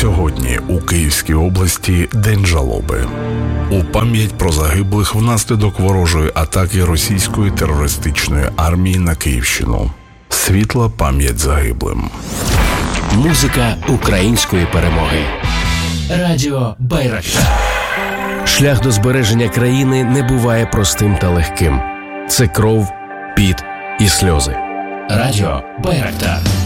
Сьогодні у Київській області День жалоби. У пам'ять про загиблих внаслідок ворожої атаки російської терористичної армії на Київщину. Світла пам'ять загиблим. Музика української перемоги. Радіо Байрактар. Шлях до збереження країни не буває простим та легким. Це кров, піт і сльози. Радіо Байрактар.